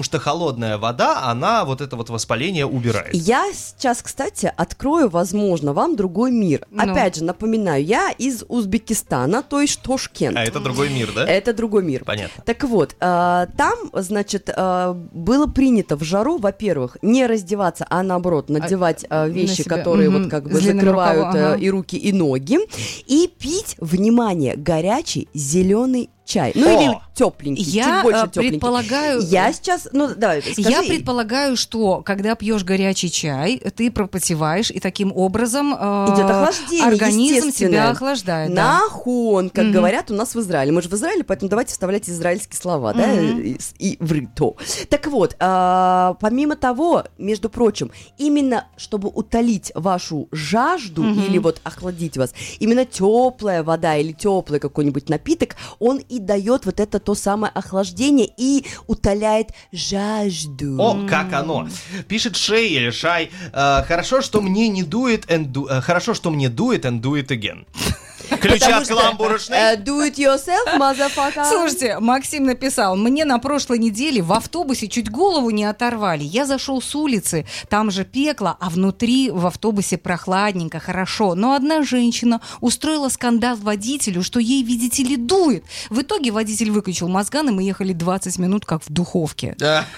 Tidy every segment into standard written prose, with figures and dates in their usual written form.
что холодная вода, она вот это вот воспаление убирает. Я сейчас, кстати, открою, возможно, вам другой мир. Опять же, напоминаю, я из Узбекистана, то есть Ташкент. А это другой мир, да? Это другой мир. Понятно. Так вот, там, значит, было принято в жару, во-первых, не раздеваться, а наоборот, надевать вещи, которые вот как бы закрывают и руки, и ноги, и пить, внимание, горячий зеленый чай. Ну или тепленький, чуть больше тепленький. Предполагаю... Я сейчас... Ну, давай, скажи. Я предполагаю, что когда пьешь горячий чай, ты пропотеваешь, и таким образом идет охлаждение, организм себя охлаждает. Нахон, как говорят у нас в Израиле. Мы же в Израиле, поэтому давайте вставлять израильские слова, да, и врито. Так вот, помимо того, между прочим, именно чтобы утолить вашу жажду или вот охладить вас, именно теплая вода или теплый какой-нибудь напиток, он и дает вот это то самое охлаждение и утоляет жажду. О, как оно! Пишет Шей или Шай. Хорошо, что мне не дует, хорошо, что мне дует and do it again. Ключи от каламбурочной. Do it yourself, motherfucker. Слушайте, Максим написал: мне на прошлой неделе в автобусе чуть голову не оторвали. Я зашел с улицы, там же пекло, а внутри в автобусе прохладненько, хорошо. Но одна женщина устроила скандал водителю, что ей, видите ли, дует. В итоге водитель выключил мозган, и мы ехали 20 минут как в духовке.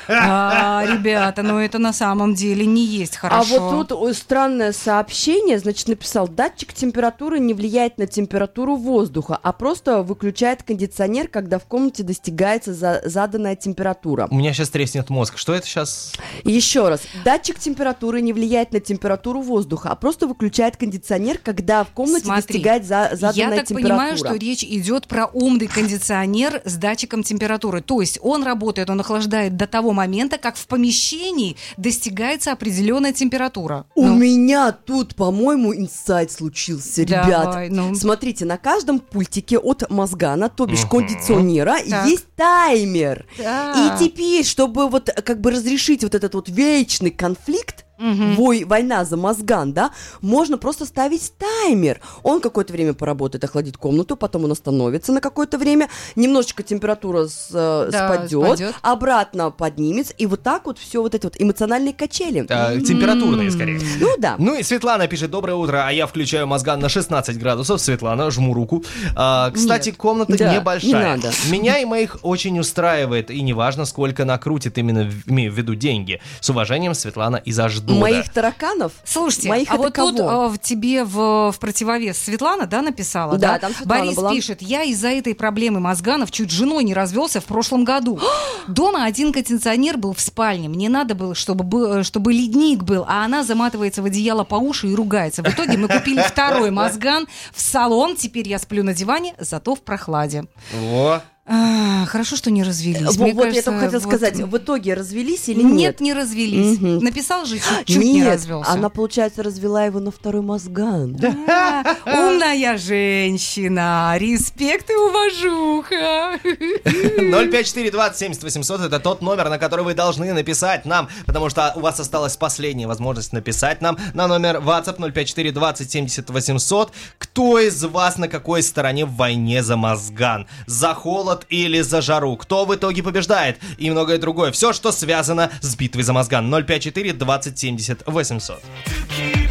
Ребята, ну это на самом деле не есть хорошо. А вот тут странное сообщение, значит, написал: датчик температуры не влияет на температуру воздуха, а просто выключает кондиционер, когда в комнате достигается заданная температура. У меня сейчас треснет мозг. Что это сейчас? Еще раз. Датчик температуры не влияет на температуру воздуха, а просто выключает кондиционер, когда в комнате достигает заданная температура. Я так понимаю, что речь идет про умный кондиционер с датчиком температуры. То есть он работает, он охлаждает до того момента, как в помещении достигается определенная температура. У меня тут, по-моему, инсайт случился, ребят. Смотрите, на каждом пультике от мозгана, то бишь кондиционера, есть таймер. И теперь, чтобы вот как бы разрешить вот этот вот вечный конфликт, война за мозган, да, можно просто ставить таймер. Он какое-то время поработает, охладит комнату, потом он остановится на какое-то время, немножечко температура спадет, обратно поднимется, и вот так вот все вот эти вот эмоциональные качели. Температурные, скорее. Ну да. Ну и Светлана пишет: доброе утро, а я включаю мозган на 16 градусов. Светлана, жму руку. Кстати, комната небольшая. Не надо. Меня и моих очень устраивает, и неважно, сколько накрутит, именно имею в виду деньги. С уважением, Светлана из Аждода. Моих тараканов? Слушайте, а вот тут тебе в противовес Светлана, да, написала? Да, там Светлана Борис была. пишет: я из-за этой проблемы мозганов чуть с женой не развелся в прошлом году. Дома один кондиционер был в спальне. Мне надо было, чтобы ледник был, а она заматывается в одеяло по уши и ругается. В итоге мы купили второй мозган в салон. Теперь я сплю на диване, зато в прохладе. Во. Хорошо, что не развелись. Вот кажется, я только хотела сказать, в итоге развелись или нет? Нет, не развелись. Написал же, чуть не развелся. Она, получается, развела его на второй мозган. Умная женщина, респект и уважуха. 054-20-70-800 это тот номер, на который вы должны написать нам, потому что у вас осталась последняя возможность написать нам на номер WhatsApp 054-20-70-800. Кто из вас на какой стороне в войне за мозган? За холод или за жару? Кто в итоге побеждает? И многое другое. Все, что связано с битвой за мозган. 054-20-70-800.